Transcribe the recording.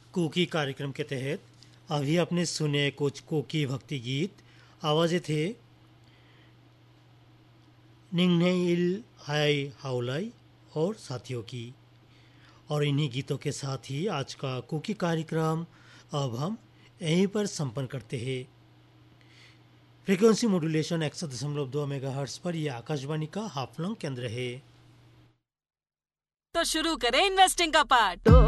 Cookie कार्यक्रम के तहत अभी आपने सुने कुछ कुकी भक्ति गीत। आवाज़ें थे निंगने इल हाय हाउलाई और साथियों की। और इन्हीं गीतों के साथ ही आज का कुकी कार्यक्रम अब हम यहीं पर संपन्न करते हैं। फ्रीक्वेंसी मॉड्यूलेशन 100.2 मेगाहर्ट्ज़ पर यह आकाशवाणी का हाफलंग केंद्र है। तो शुरू करें इन्वेस्टिंग का पार्ट।